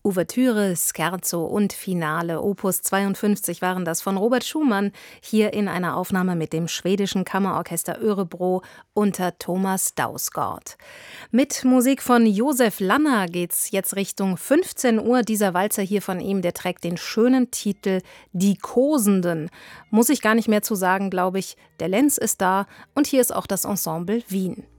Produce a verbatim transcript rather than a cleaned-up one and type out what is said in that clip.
Ouvertüre, Scherzo und Finale, Opus zweiundfünfzig waren das von Robert Schumann, hier in einer Aufnahme mit dem schwedischen Kammerorchester Örebro unter Thomas Dausgaard. Mit Musik von Josef Lanner geht's jetzt Richtung fünfzehn Uhr. Dieser Walzer hier von ihm, der trägt den schönen Titel Die Kosenden. Muss ich gar nicht mehr zu sagen, glaube ich. Der Lenz ist da und hier ist auch das Ensemble Wien.